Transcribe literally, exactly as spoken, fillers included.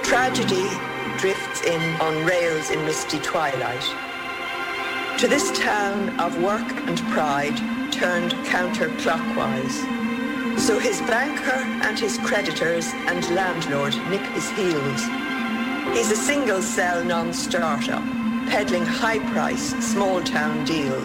Tragedy drifts in on rails in misty twilight. To this town of work and pride turned counterclockwise. So his banker and his creditors and landlord nick his heels. He's a single-cell non-starter, peddling high-priced small-town deals.